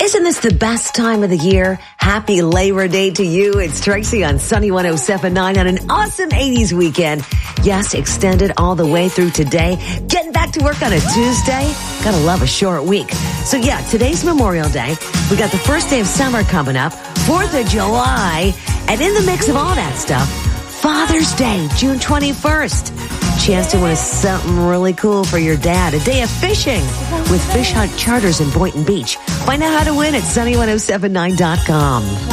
Isn't this the best time of the year? Happy Labor Day to you. It's Tracy on Sunny 107.9 on an awesome 80s weekend. Yes, extended all the way through today. Getting back to work on a Tuesday. Gotta love a short week. So yeah, today's Memorial Day. We got the first day of summer coming up, 4th of July, and in the mix of all that stuff, Father's Day, June 21st. Chance to win something really cool for your dad. A day of fishing with Fish Hunt Charters in Boynton Beach. Find out how to win at sunny1079.com.